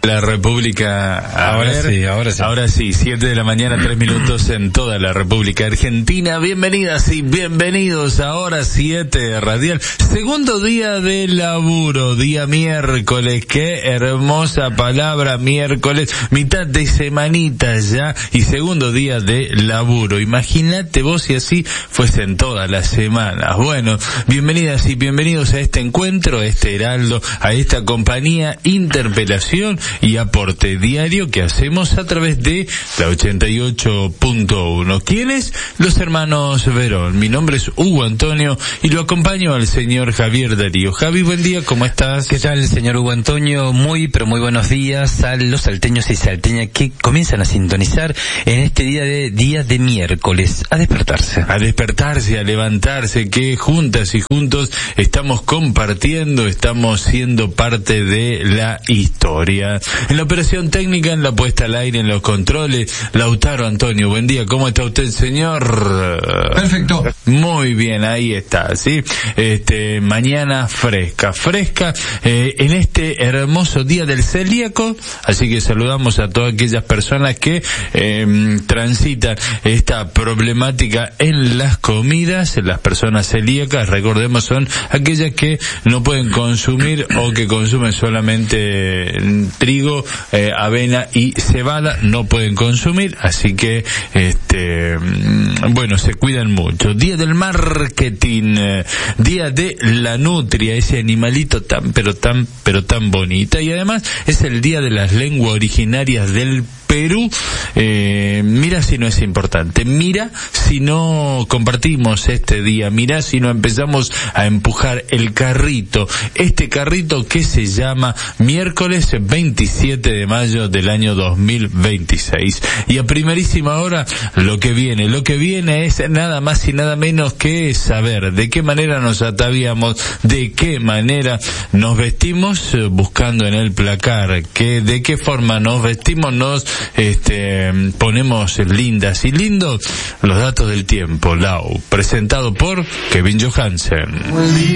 La República, ahora sí, 7 de la mañana, 3 minutos en toda la República Argentina. Bienvenidas y bienvenidos a Hora 7 Radial. Segundo día de laburo, día miércoles. Qué hermosa palabra, miércoles. Mitad de semanita ya y segundo día de laburo. Imagínate vos si así fuesen todas las semanas. Bueno, bienvenidas y bienvenidos a este encuentro, a este heraldo, a esta compañía Interpelación y aporte diario que hacemos a través de la 88.1. ¿Quiénes? Los hermanos Verón. Mi nombre es Hugo Antonio y lo acompaño al señor Javier Darío. Javi, buen día, ¿cómo estás? ¿Qué tal, señor Hugo Antonio? Muy buenos días a los salteños y salteñas que comienzan a sintonizar en este día de miércoles. A despertarse, a levantarse, que juntas y juntos estamos compartiendo, estamos siendo parte de la historia. En la operación técnica, en la puesta al aire, en los controles, Lautaro Antonio, buen día, ¿cómo está usted, señor? Perfecto. Muy bien, ahí está, ¿sí? Mañana fresca, en este hermoso día del celíaco, así que saludamos a todas aquellas personas que transitan esta problemática en las comidas. Las personas celíacas, recordemos, son aquellas que no pueden consumir o que consumen solamente trigo, avena y cebada, no pueden consumir, así que se cuidan mucho. Día del marketing, día de la nutria, ese animalito tan bonita, y además es el día de las lenguas originarias del Perú. Mira si no es importante, mira si no compartimos este día, mira si no empezamos a empujar el carrito, este carrito que se llama miércoles 27 de mayo del año 2026. Y a primerísima hora, lo que viene es nada más y nada menos que saber de qué manera nos ataviamos, de qué manera nos vestimos, buscando en el placar de qué forma nos vestimos, nos ponemos lindas y lindos. Los datos del tiempo, Lau, presentado por Kevin Johansen.